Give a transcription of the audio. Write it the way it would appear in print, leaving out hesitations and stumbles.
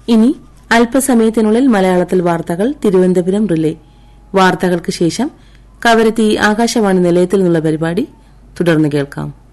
ഇനി അല്പസമയത്തിനുള്ളിൽ മലയാളത്തിൽ വാർത്തകൾ തിരുവനന്തപുരം റിലേ. വാർത്തകൾക്ക് ശേഷം കവരത്തി ആകാശവാണി നിലയത്തിൽ നിന്നുള്ള പരിപാടി തുടർന്ന് കേൾക്കാം.